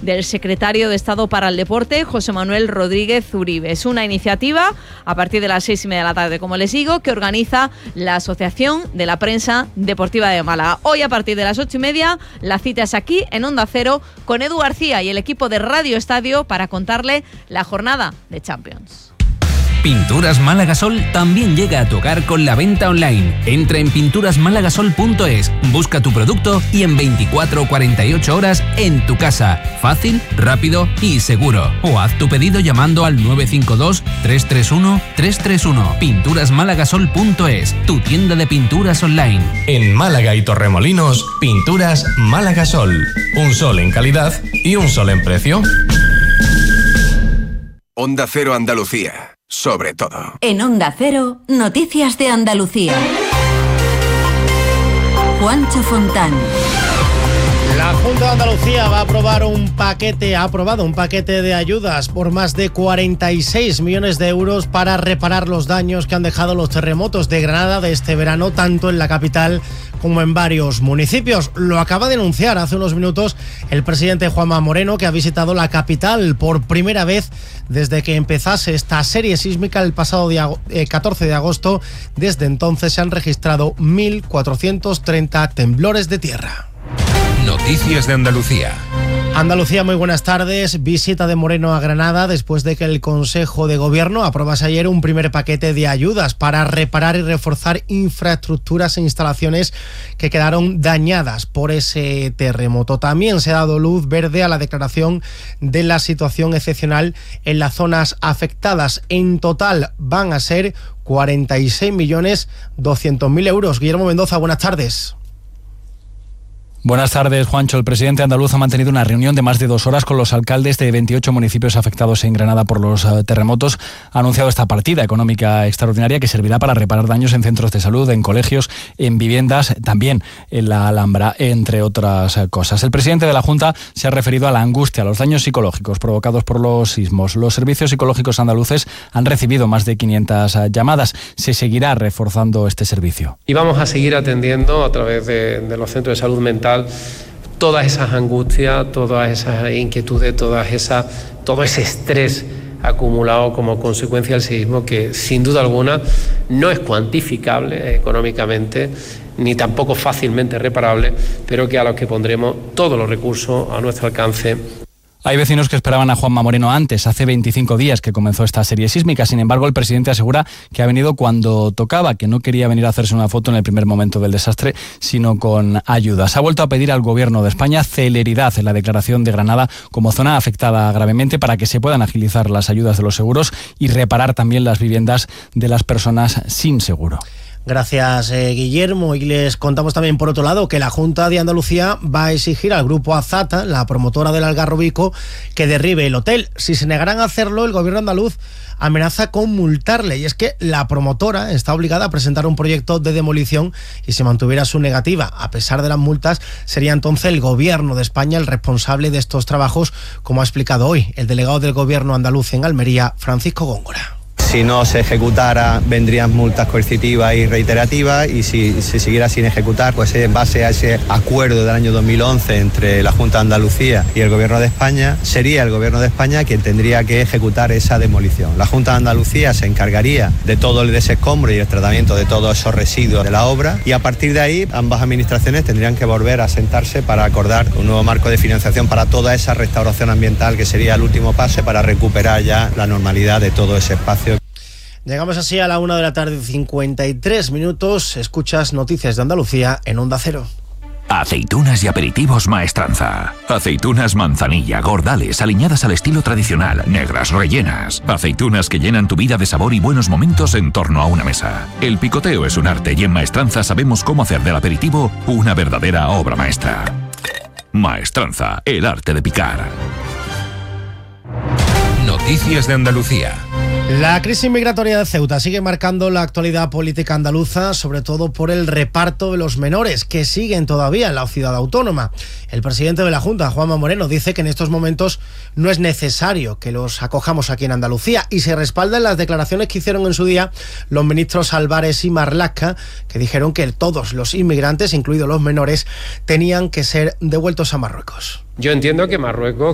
del secretario de Estado para el Deporte, José Manuel Rodríguez Uribe. Es una iniciativa a partir de las 6:30 de la tarde, como les digo, que organiza la Asociación de la Prensa Deportiva de Málaga. Hoy a partir de las 8:30 la cita es aquí en Onda Cero con Edu García y el equipo de Radio Estadio para contarle la jornada de Champions. Pinturas Málaga Sol también llega a tu hogar con la venta online. Entra en pinturasmálagasol.es, busca tu producto y en 24 o 48 horas en tu casa. Fácil, rápido y seguro. O haz tu pedido llamando al 952-331-331. Pinturasmálagasol.es, tu tienda de pinturas online. En Málaga y Torremolinos, Pinturas Málaga Sol. Un sol en calidad y un sol en precio. Onda Cero Andalucía, sobre todo. En Onda Cero, noticias de Andalucía. Juancho Fontán. La Junta de Andalucía ha aprobado un paquete de ayudas por más de 46 millones de euros para reparar los daños que han dejado los terremotos de Granada de este verano, tanto en la capital como en varios municipios. Lo acaba de anunciar hace unos minutos el presidente Juanma Moreno, que ha visitado la capital por primera vez desde que empezase esta serie sísmica el pasado 14 de agosto. Desde entonces se han registrado 1.430 temblores de tierra. Noticias de Andalucía. Andalucía, muy buenas tardes. Visita de Moreno a Granada después de que el Consejo de Gobierno aprobase ayer un primer paquete de ayudas para reparar y reforzar infraestructuras e instalaciones que quedaron dañadas por ese terremoto. También se ha dado luz verde a la declaración de la situación excepcional en las zonas afectadas. En total van a ser 46.200.000 euros. Guillermo Mendoza, buenas tardes. Buenas tardes, Juancho. El presidente andaluz ha mantenido una reunión de más de 2 horas con los alcaldes de 28 municipios afectados en Granada por los terremotos. Ha anunciado esta partida económica extraordinaria que servirá para reparar daños en centros de salud, en colegios, en viviendas, también en la Alhambra, entre otras cosas. El presidente de la Junta se ha referido a la angustia, a los daños psicológicos provocados por los sismos. Los servicios psicológicos andaluces han recibido más de 500 llamadas. Se seguirá reforzando este servicio. Y vamos a seguir atendiendo a través de los centros de salud mental todas esas angustias, todas esas inquietudes, todo ese estrés acumulado como consecuencia del sismo, que sin duda alguna no es cuantificable económicamente ni tampoco fácilmente reparable, pero que a los que pondremos todos los recursos a nuestro alcance. Hay vecinos que esperaban a Juanma Moreno antes, hace 25 días que comenzó esta serie sísmica. Sin embargo, el presidente asegura que ha venido cuando tocaba, que no quería venir a hacerse una foto en el primer momento del desastre, sino con ayudas. Ha vuelto a pedir al Gobierno de España celeridad en la declaración de Granada como zona afectada gravemente para que se puedan agilizar las ayudas de los seguros y reparar también las viviendas de las personas sin seguro. Gracias, Guillermo. Y les contamos también, por otro lado, que la Junta de Andalucía va a exigir al grupo Azata, la promotora del Algarrobico, que derribe el hotel. Si se negaran a hacerlo, el gobierno andaluz amenaza con multarle. Y es que la promotora está obligada a presentar un proyecto de demolición y si mantuviera su negativa, a pesar de las multas, sería entonces el gobierno de España el responsable de estos trabajos, como ha explicado hoy el delegado del gobierno andaluz en Almería, Francisco Góngora. Si no se ejecutara, vendrían multas coercitivas y reiterativas, y si se siguiera sin ejecutar, pues en base a ese acuerdo del año 2011 entre la Junta de Andalucía y el Gobierno de España, sería el Gobierno de España quien tendría que ejecutar esa demolición. La Junta de Andalucía se encargaría de todo el desescombro y el tratamiento de todos esos residuos de la obra, y a partir de ahí ambas administraciones tendrían que volver a sentarse para acordar un nuevo marco de financiación para toda esa restauración ambiental, que sería el último paso para recuperar ya la normalidad de todo ese espacio. Llegamos así a la 1:53 p.m. Escuchas Noticias de Andalucía en Onda Cero. Aceitunas y aperitivos Maestranza. Aceitunas manzanilla, gordales, aliñadas al estilo tradicional, negras, rellenas. Aceitunas que llenan tu vida de sabor y buenos momentos en torno a una mesa. El picoteo es un arte y en Maestranza sabemos cómo hacer del aperitivo una verdadera obra maestra. Maestranza, el arte de picar. Noticias de Andalucía. La crisis migratoria de Ceuta sigue marcando la actualidad política andaluza, sobre todo por el reparto de los menores que siguen todavía en la ciudad autónoma. El presidente de la Junta, Juanma Moreno, dice que en estos momentos no es necesario que los acojamos aquí en Andalucía y se respalda en las declaraciones que hicieron en su día los ministros Álvarez y Marlaska, que dijeron que todos los inmigrantes, incluidos los menores, tenían que ser devueltos a Marruecos. Yo entiendo que Marruecos